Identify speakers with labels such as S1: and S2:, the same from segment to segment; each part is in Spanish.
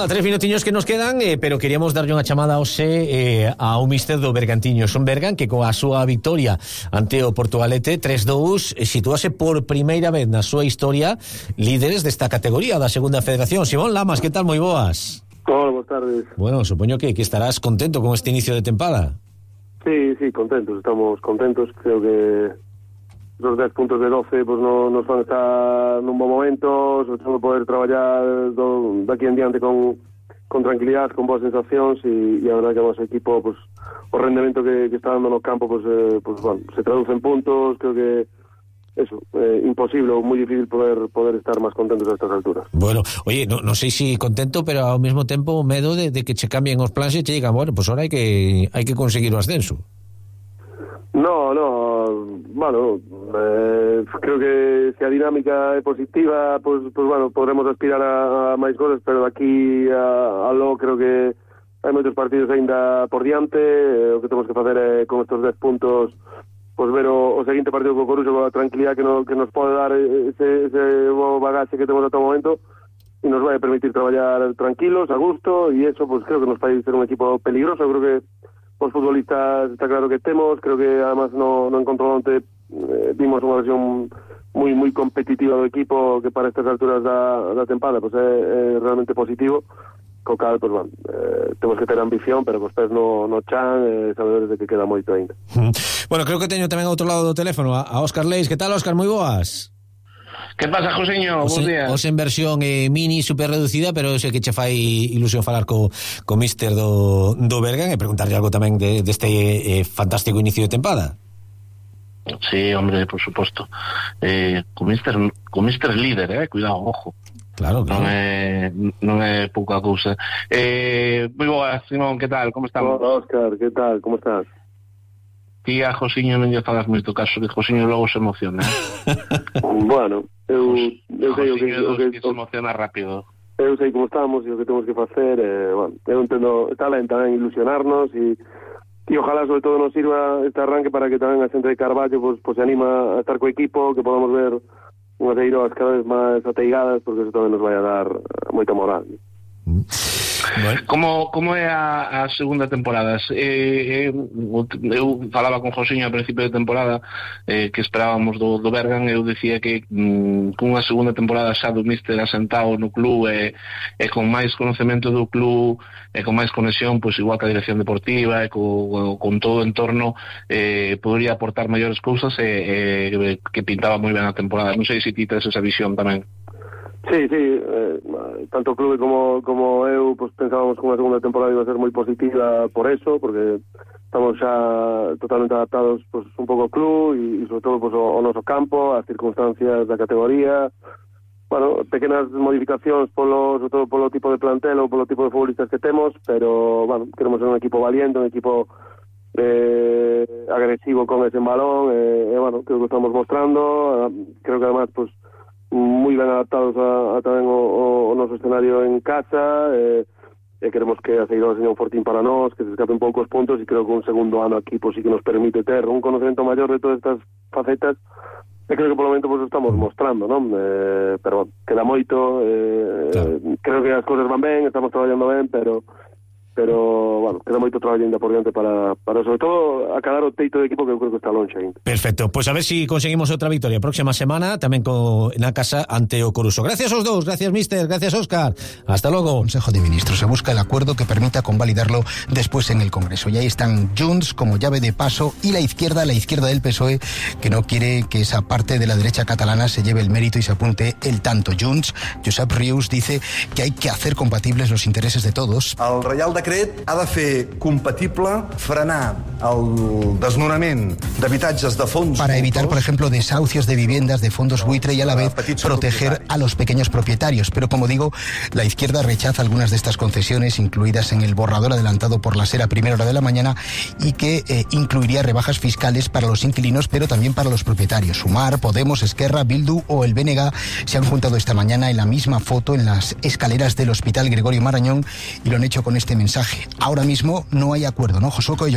S1: Nada, 3 minutiños que nos quedan, pero queríamos darlle unha chamada hoxe a un mister do Bergantiños. Son Bergan que coa súa victoria ante o Portugalete 3-2 situase por primeira vez na súa historia líderes desta categoría da segunda federación. Simón Lamas, que tal? Moi boas.
S2: Hola, boas tardes.
S1: Bueno, supoño que estarás contento con este inicio de tempada.
S2: Sí, contentos, estamos contentos. Creo que los 10 puntos de 12 pues no nos van a estar nun bom momento, sobre todo poder traballar de aquí en diante con tranquilidad, con boas sensacións e a verdade que o noso equipo, pues o rendemento que está dando no campo pues bueno, se traduce en puntos. Creo que eso, imposible ou moi difícil poder estar máis contentos a estas alturas.
S1: Bueno, oye, no sei si contento, pero ao mesmo tempo medo de que che cambien os plans e che digan, bueno, pues ahora hai que conseguir o ascenso.
S2: No, bueno, creo que se a dinámica é positiva, pues bueno, podremos aspirar a máis goles, pero de aquí a logo creo que hai moitos partidos ainda por diante. O que temos que facer é con estos 10 puntos pues ver o seguinte partido co Coruxo con a tranquilidade que nos pode dar ese bagaxe que temos ata o momento e nos vai permitir traballar tranquilos, a gusto, e eso pues creo que nos vai ser un equipo peligroso. Creo que os futbolistas está claro que temos, creo que además no encontrou onde vimos unha versión moi competitiva do equipo que para estas alturas da tempada pues é realmente positivo. Co cal, pues bueno, temos que ter ambición, pero cos pés no chan, sabedores de que queda moito ainda.
S1: Bueno, creo que teño tamén ao outro lado do teléfono a Óscar Leis. Que tal, Óscar? Moi boas.
S3: Que pasa, Joseño? Bos días.
S1: Os en versión mini, super reducida, pero sei que che fai ilusión falar co míster do Bergan e preguntarlle algo tamén deste fantástico inicio de tempada.
S3: Sí, hombre, por suposto. Co míster líder, cuidado, ojo.
S1: Claro.
S3: Non é pouca cousa. Moi boa, Simón, que tal? Como estamos?
S2: Hola, Óscar, que tal? Como estás?
S3: Ti a Josiño non lle falas moito caso, que Josiño logo se emociona.
S2: Bueno, eu sei o que
S3: se emociona rápido.
S2: Eu sei como estamos e o que temos que facer. Bueno, eu entendo, está ben tamén ilusionarnos e ojalá sobre todo nos sirva este arranque para que tamén a xente de Carballo pues se anima a estar co equipo, que podamos ver unhas eiroas cada vez máis ateigadas, porque eso tamén nos vai a dar moita moral.
S3: Bueno. Como é a segunda temporada? Eu falaba con Josiño a principio de temporada que esperábamos do Bergan. Eu decía que cunha segunda temporada xa do míster asentado no club e con máis conocemento do club e con máis conexión, pois igual que a dirección deportiva e con todo o entorno, podría aportar maiores cousas que pintaba moi ben a temporada. Non sei se ti tes esa visión tamén.
S2: Sí, tanto o clube como eu pues pensábamos que unha segunda temporada iba a ser moi positiva por eso, porque estamos xa totalmente adaptados pues un pouco ao club e sobre todo pues ao noso campo, ás circunstancias da categoría. Bueno, pequenas modificacións sobre todo polo tipo de plantel ou polo tipo de futbolistas que temos, pero bueno, queremos ser un equipo valiente, un equipo agresivo con ese balón, bueno, creo que estamos mostrando. Creo que además pues moi ben adaptados a tamén o noso escenario en casa, queremos que a Seiroa seña un fortín para nós, que se escapen poucos puntos, e creo que un segundo ano aquí pues sí que nos permite ter un conocemento maior de todas estas facetas, e creo que por lo momento pues estamos mostrando, non? Pero bueno, queda moito, claro. Creo que as cousas van ben, estamos traballando ben, pero bueno, queda moito traballo ainda por diante para sobre todo acadar o teito de equipo, que eu creo que está longe ainda.
S1: Perfecto, pues a ver si conseguimos outra victoria próxima semana tamén na casa ante o Coruso. Gracias aos dous, gracias mister, gracias Óscar, hasta logo.
S4: Consejo de Ministros, se busca el acuerdo que permita convalidarlo después en el Congreso, y ahí están Junts como llave de paso y la izquierda del PSOE, que no quiere que esa parte de la derecha catalana se lleve el mérito y se apunte el tanto. Junts, Josep Rius, dice que hay que hacer compatibles los intereses de todos.
S5: El Reial Decret ha de fer compatible frenar el desnonament d'habitatges de fons
S4: para evitar, por ejemplo, desahucios de viviendas de fondos buitre y a la vez proteger a los pequeños propietarios. Pero como digo, la izquierda rechaza algunas de estas concesiones incluidas en el borrador adelantado por la SER a primera hora de la mañana y que incluiría rebajas fiscales para los inquilinos, pero también para los propietarios. Sumar, Podemos, Esquerra, Bildu o el BNG se han juntado esta mañana en la misma foto en las escaleras del Hospital Gregorio Marañón y lo han hecho con este mensaje. Ahora mismo no hay acuerdo, ¿no? Josué Coello, ¿qué tal? Muy buenas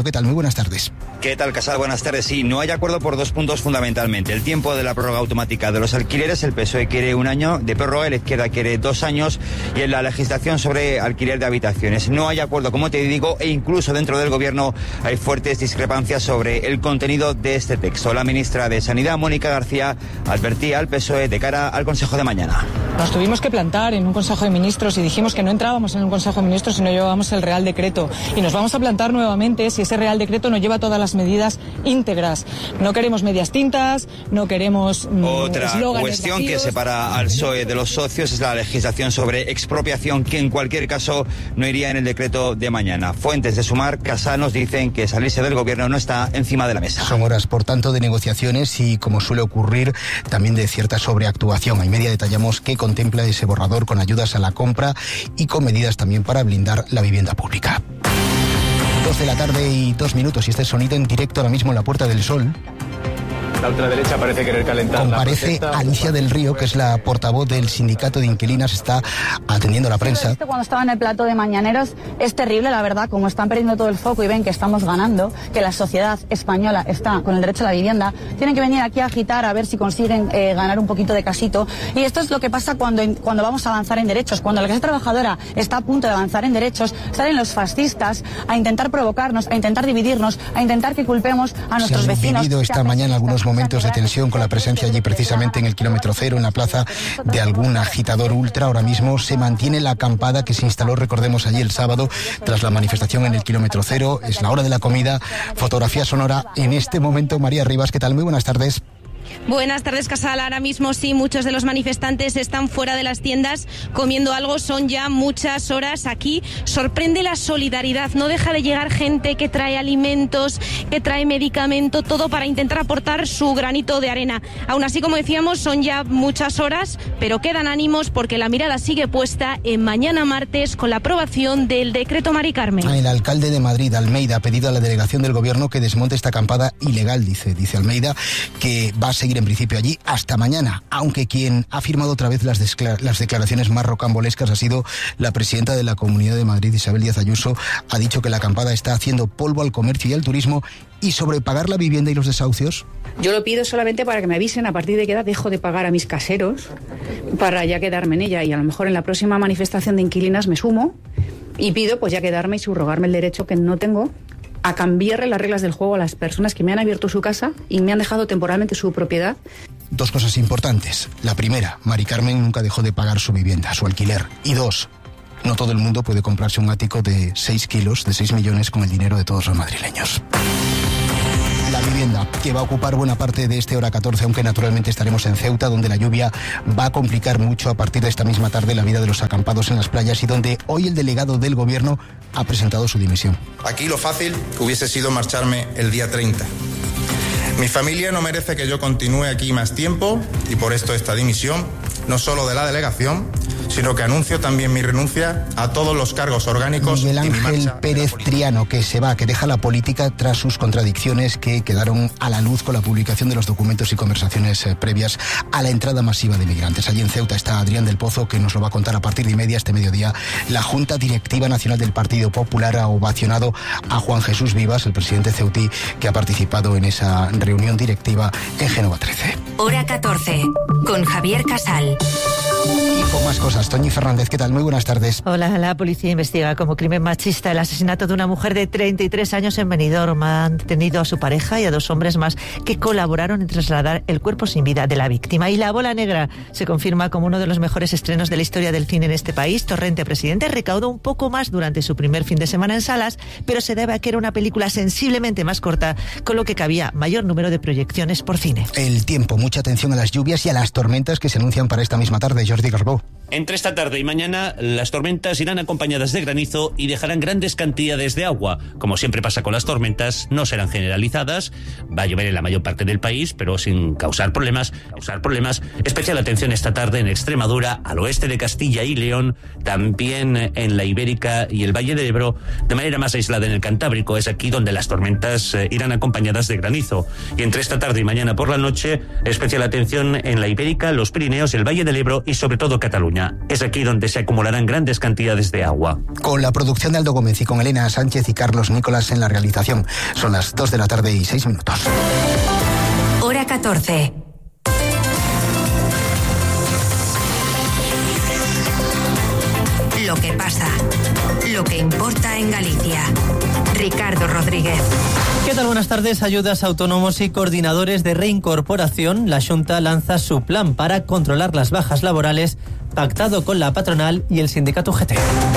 S4: buenas tardes.
S6: ¿Qué tal, Casal? Buenas tardes. Sí, no hay acuerdo por 2 puntos fundamentalmente. El tiempo de la prórroga automática de los alquileres, el PSOE quiere 1 año de prórroga, la izquierda quiere 2 años, y en la legislación sobre alquiler de habitaciones. No hay acuerdo, como te digo, e incluso dentro del gobierno hay fuertes discrepancias sobre el contenido de este texto. La ministra de Sanidad, Mónica García, advertía al PSOE de cara al Consejo de mañana.
S7: Nos tuvimos que plantar en un Consejo de Ministros y dijimos que no entrábamos en un Consejo de Ministros si no llevábamos el Real Decreto. Y nos vamos a plantar nuevamente si ese Real Decreto no lleva todas las medidas íntegras. No queremos medias tintas, no queremos
S6: Otra cuestión
S7: vacíos.
S6: Que separa al PSOE de los socios es la legislación sobre expropiación, que en cualquier caso no iría en el decreto de mañana. Fuentes de Sumar, Casal, nos dicen que salirse del gobierno no está encima de la mesa.
S4: Son horas, por tanto, de negociaciones y, como suele ocurrir, también de cierta sobreactuación. En media detallamos qué contempla ese borrador con ayudas a la compra y con medidas también para blindar la vivienda pública. 2 de la tarde y 2 minutos, y este sonido en directo ahora mismo en la Puerta del Sol.
S8: La ultraderecha parece querer calentar.
S4: Comparece Alicia del Río, que es la portavoz del sindicato de inquilinas, está atendiendo a la prensa.
S9: Cuando estaba en el plato de Mañaneros es terrible, la verdad, como están perdiendo todo el foco y ven que estamos ganando, que la sociedad española está con el derecho a la vivienda, tienen que venir aquí a agitar a ver si consiguen ganar un poquito de casito. Y esto es lo que pasa cuando vamos a avanzar en derechos. Cuando la clase trabajadora está a punto de avanzar en derechos, salen los fascistas a intentar provocarnos, a intentar dividirnos, a intentar que culpemos a nuestros vecinos.
S4: Se han vivido esta mañana algunos momentos de tensión con la presencia allí precisamente en el kilómetro cero, en la plaza, de algún agitador ultra. Ahora mismo se mantiene la acampada que se instaló, recordemos, allí el sábado tras la manifestación en el kilómetro cero. Es la hora de la comida. Fotografía sonora en este momento. María Rivas, ¿qué tal? Muy buenas tardes.
S10: Buenas tardes, Casal. Ahora mismo sí, muchos de los manifestantes están fuera de las tiendas comiendo algo. Son ya muchas horas aquí. Sorprende la solidaridad. No deja de llegar gente que trae alimentos, que trae medicamento, todo para intentar aportar su granito de arena. Aún así, como decíamos, son ya muchas horas, pero quedan ánimos porque la mirada sigue puesta en mañana martes con la aprobación del decreto Mari Carmen.
S4: El alcalde de Madrid, Almeida, ha pedido a la delegación del gobierno que desmonte esta acampada ilegal, dice Almeida, que va a seguir en principio allí hasta mañana, aunque quien ha firmado otra vez las declaraciones más rocambolescas ha sido la presidenta de la Comunidad de Madrid, Isabel Díaz Ayuso. Ha dicho que la acampada está haciendo polvo al comercio y al turismo. ¿Y sobre pagar la vivienda y los desahucios?
S11: Yo lo pido solamente para que me avisen a partir de qué edad dejo de pagar a mis caseros para ya quedarme en ella, y a lo mejor en la próxima manifestación de inquilinas me sumo y pido pues ya quedarme y subrogarme el derecho que no tengo a cambiarle las reglas del juego a las personas que me han abierto su casa y me han dejado temporalmente su propiedad.
S4: 2 cosas importantes. La primera, Mari Carmen nunca dejó de pagar su vivienda, su alquiler. Y 2, no todo el mundo puede comprarse un ático de 6 kilos, de 6 millones con el dinero de todos los madrileños. La vivienda, que va a ocupar buena parte de este hora 14, aunque naturalmente estaremos en Ceuta, donde la lluvia va a complicar mucho a partir de esta misma tarde la vida de los acampados en las playas y donde hoy el delegado del gobierno ha presentado su dimisión.
S12: Aquí lo fácil hubiese sido marcharme el día 30. Mi familia no merece que yo continúe aquí más tiempo y por esto esta dimisión, no solo de la delegación, sino que anuncio también mi renuncia a todos los cargos orgánicos.
S4: Miguel Ángel Pérez Triano, que se va, que deja la política tras sus contradicciones que quedaron a la luz con la publicación de los documentos y conversaciones previas a la entrada masiva de migrantes. Allí en Ceuta está Adrián del Pozo, que nos lo va a contar a partir de 1:30 este mediodía. La Junta Directiva Nacional del Partido Popular ha ovacionado a Juan Jesús Vivas, el presidente ceutí, que ha participado en esa reunión directiva en Génova 13.
S13: Hora 14, con Javier Casal.
S4: Y con más cosas, Toñi Fernández, ¿qué tal? Muy buenas tardes.
S14: Hola, la policía investiga como crimen machista el asesinato de una mujer de 33 años en Benidorm. Han detenido a su pareja y a 2 hombres más que colaboraron en trasladar el cuerpo sin vida de la víctima. Y La Bola Negra se confirma como uno de los mejores estrenos de la historia del cine en este país. Torrente Presidente recaudó un poco más durante su primer fin de semana en salas, pero se debe a que era una película sensiblemente más corta, con lo que cabía mayor número de proyecciones por cine.
S4: El tiempo, mucha atención a las lluvias y a las tormentas que se anuncian para esta misma tarde. Jordi Garbó.
S15: Entre esta tarde y mañana, las tormentas irán acompañadas de granizo y dejarán grandes cantidades de agua. Como siempre pasa con las tormentas, no serán generalizadas. Va a llover en la mayor parte del país, pero sin causar problemas. Especial atención esta tarde en Extremadura, al oeste de Castilla y León, también en la Ibérica y el Valle del Ebro, de manera más aislada en el Cantábrico. Es aquí donde las tormentas irán acompañadas de granizo. Y entre esta tarde y mañana por la noche, especial atención en la Ibérica, los Pirineos, el Valle del Ebro y sobre todo Cataluña. Coruña. Es aquí donde se acumularán grandes cantidades de agua.
S4: Con la producción de Aldo Gómez y con Elena Sánchez y Carlos Nicolás en la realización. Son las 2 de la tarde y 6 minutos.
S13: Hora 14. Lo que pasa, lo que importa en Galicia. Ricardo Rodríguez.
S16: ¿Qué tal? Buenas tardes. Ayudas a autónomos y coordinadores de reincorporación. La Xunta lanza su plan para controlar las bajas laborales, pactado con la patronal y el sindicato UGT.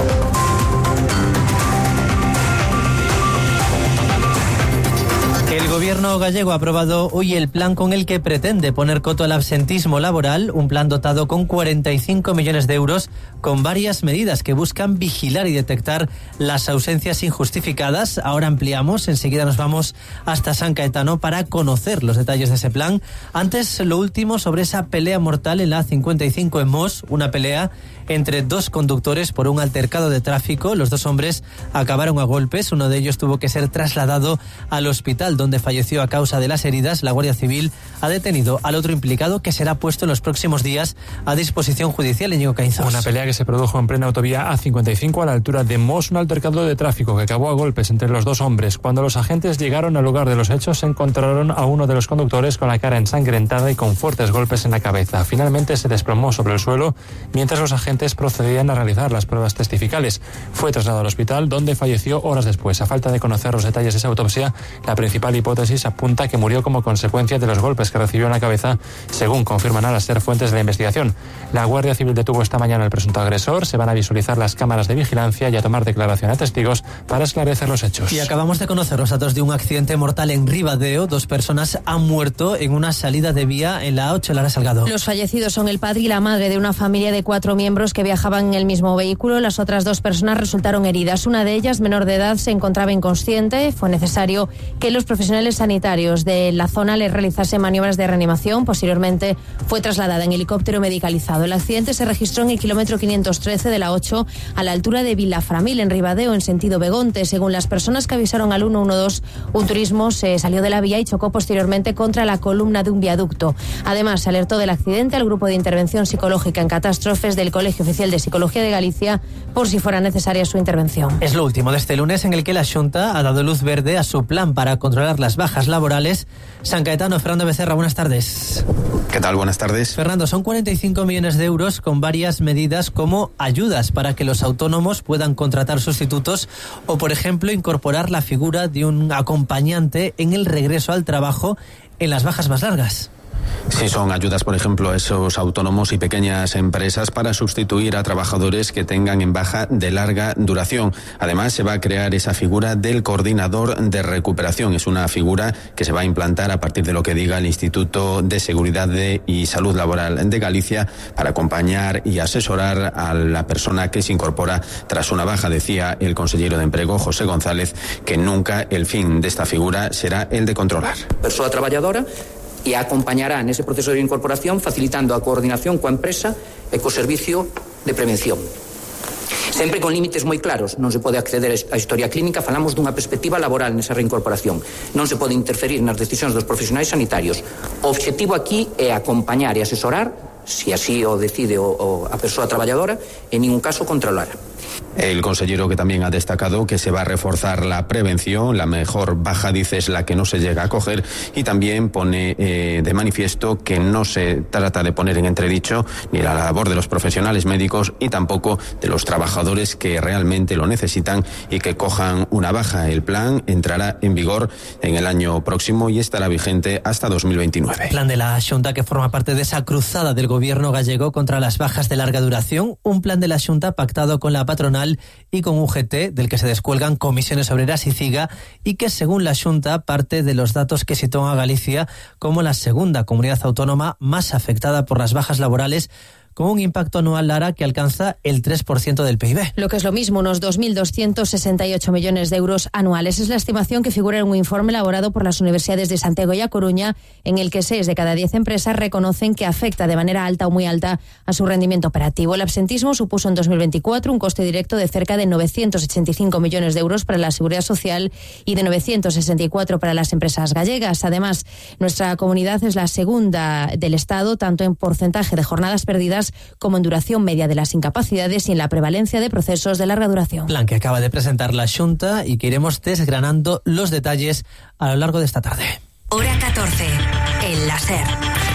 S16: El gobierno gallego ha aprobado hoy el plan con el que pretende poner coto al absentismo laboral, un plan dotado con 45 millones de euros, con varias medidas que buscan vigilar y detectar las ausencias injustificadas. Ahora ampliamos, enseguida nos vamos hasta San Caetano para conocer los detalles de ese plan. Antes, lo último sobre esa pelea mortal en la A55 en Mos, una pelea entre dos conductores por un altercado de tráfico. Los dos hombres acabaron a golpes, uno de ellos tuvo que ser trasladado al hospital donde falleció a causa de las heridas. La Guardia Civil ha detenido al otro implicado, que será puesto en los próximos días a disposición judicial. Íñigo Caínzos.
S17: Una pelea que se produjo en plena autovía A55 a la altura de Mos, un altercado de tráfico que acabó a golpes entre los dos hombres. Cuando los agentes llegaron al lugar de los hechos, se encontraron a uno de los conductores con la cara ensangrentada y con fuertes golpes en la cabeza. Finalmente se desplomó sobre el suelo mientras los agentes procedían a realizar las pruebas testificales. Fue trasladado al hospital, donde falleció horas después. A falta de conocer los detalles de esa autopsia, la principal hipótesis apunta que murió como consecuencia de los golpes que recibió en la cabeza, según confirman al ser fuentes de la investigación. La Guardia Civil detuvo esta mañana al presunto agresor. Se van a visualizar las cámaras de vigilancia y a tomar declaración a testigos para esclarecer los hechos.
S16: Y acabamos de conocer los datos de un accidente mortal en Ribadeo. 2 personas han muerto en una salida de vía en la A8 Lara Salgado.
S10: Los fallecidos son el padre y la madre de una familia de 4 miembros que viajaban en el mismo vehículo. Las otras 2 personas resultaron heridas. Una de ellas, menor de edad, se encontraba inconsciente. Fue necesario que los profesionales sanitarios de la zona le realizasen maniobras de reanimación. Posteriormente fue trasladada en helicóptero medicalizado. El accidente se registró en el kilómetro 513 de la 8 a la altura de Vilaframil, en Ribadeo, en sentido Begonte. Según las personas que avisaron al 112, un turismo se salió de la vía y chocó posteriormente contra la columna de un viaducto. Además, se alertó del accidente al Grupo de Intervención Psicológica en Catástrofes del Colegio Oficial de Psicología de Galicia, por si fuera necesaria su intervención.
S16: Es lo último de este lunes, en el que la Xunta ha dado luz verde a su plan para controlar las bajas laborales. San Caetano, Fernando Becerra, buenas tardes.
S18: ¿Qué tal? Buenas tardes.
S16: Fernando, son 45 millones de euros con varias medidas como ayudas para que los autónomos puedan contratar sustitutos o, por ejemplo, incorporar la figura de un acompañante en el regreso al trabajo en las bajas más largas.
S18: Sí, son ayudas, por ejemplo, a esos autónomos y pequeñas empresas para sustituir a trabajadores que tengan en baja de larga duración. Además, se va a crear esa figura del coordinador de recuperación. Es una figura que se va a implantar a partir de lo que diga el Instituto de Seguridad y Salud Laboral de Galicia para acompañar y asesorar a la persona que se incorpora tras una baja. Decía el consellero de Empleo, José González, que nunca el fin de esta figura será el de controlar.
S19: Persoa traballadora e acompañará nese proceso de incorporación facilitando a coordinación coa empresa e co servicio de prevención. Sempre con límites moi claros. Non se pode acceder á historia clínica, falamos dunha perspectiva laboral nesa reincorporación. Non se pode interferir nas decisións dos profesionais sanitarios. O obxectivo aquí é acompañar e asesorar, se así o decide a persoa traballadora, en ningún caso controlar.
S18: El consellero, que también ha destacado que se va a reforzar la prevención, la mejor baja, dice, es la que no se llega a coger, y también pone de manifiesto que no se trata de poner en entredicho ni la labor de los profesionales médicos y tampoco de los trabajadores que realmente lo necesitan y que cojan una baja. El plan entrará en vigor en el año próximo y estará vigente hasta 2029.
S16: Plan de la Xunta que forma parte de esa cruzada del gobierno gallego contra las bajas de larga duración, un plan de la Xunta pactado con la patronal y con UGT, del que se descuelgan Comisiones Obreras y CIGA, y que, según la Xunta, parte de los datos que sitúan a Galicia como la segunda comunidad autónoma más afectada por las bajas laborales, con un impacto anual, Lara, que alcanza el 3% del PIB.
S10: Lo que es lo mismo, unos 2.268 millones de euros anuales. Es la estimación que figura en un informe elaborado por las universidades de Santiago y A Coruña, en el que 6 de cada 10 empresas reconocen que afecta de manera alta o muy alta a su rendimiento operativo. El absentismo supuso en 2024 un coste directo de cerca de 985 millones de euros para la Seguridad Social y de 964 para las empresas gallegas. Además, nuestra comunidad es la segunda del Estado, tanto en porcentaje de jornadas perdidas
S20: áreas, como en duración media de las incapacidades y en la prevalencia de procesos de larga duración.
S16: Plan que acaba de presentar la Xunta y que iremos desgranando los detalles a lo largo de esta tarde.
S13: Hora 14, el láser.